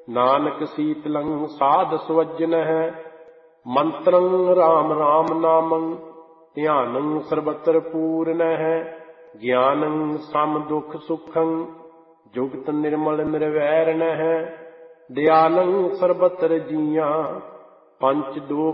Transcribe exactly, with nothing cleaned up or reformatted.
ਨਾਨਕ ਸੀਤਲੰ ਸਾਧ ਸੁਵਜਨ ਹੈ। ਮੰਤਰੰ ਰਾਮ ਰਾਮ ਨਾਮੰ ਧਿਆਨੰ ਸਰਬਤਰ ਪੂਰਨ ਹੈ। ਗਿਆਨੰ ਸਮ ਦੁਖ ਸੁਖੰ ਜੁਗਤ ਨਿਰਮਲ ਨਿਰਵੈਰਨ ਹੈ। ਦਿਆਲੰ ਸਰਬਤਰ ਜੀਆਂ ਪੰਚ ਦੋਖ